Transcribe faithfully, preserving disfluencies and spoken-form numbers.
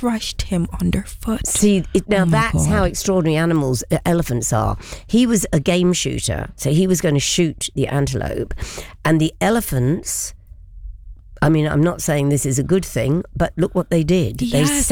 crushed him underfoot. See, it, now Oh my that's God. how extraordinary animals, uh, elephants are. He was a game shooter, so he was going to shoot the antelope, and the elephants. I mean, I'm not saying this is a good thing, but look what they did. They Yes,